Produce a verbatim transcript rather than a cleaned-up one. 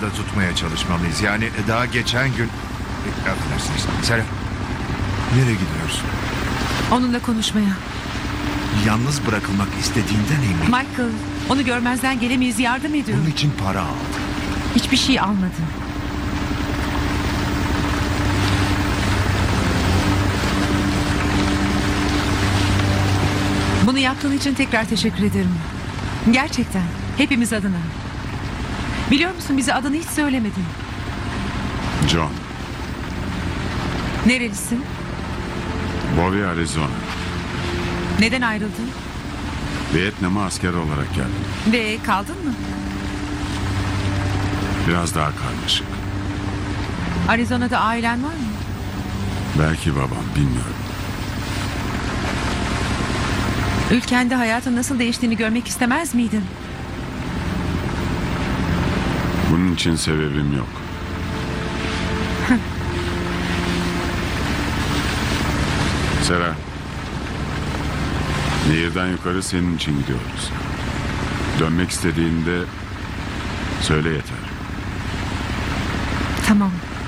arada tutmaya çalışmalıyız. Yani daha geçen gün... E, Affedersiniz. Sera, nereye gidiyorsun? Onunla konuşmaya. Yalnız bırakılmak istediğinden eminim. Michael, onu görmezden gelemeyiz, yardım ediyorum. Bunun için para aldım. Hiçbir şey almadım. Bunu yaptığın için tekrar teşekkür ederim. Gerçekten, hepimiz adına. Biliyor musun, bize adını hiç söylemedin. John, Nerelisin? Bowie, Arizona. Neden ayrıldın? Vietnam'a asker olarak geldim. Ve kaldın mı? Biraz daha karmaşık. Arizona'da ailen var mı? Belki babam, bilmiyorum. Ülkende hayatın nasıl değiştiğini görmek istemez miydin? Bunun için sebebim yok. Sera, nehirden yukarı senin için gidiyoruz. Dönmek istediğinde söyle yeter. Tamam.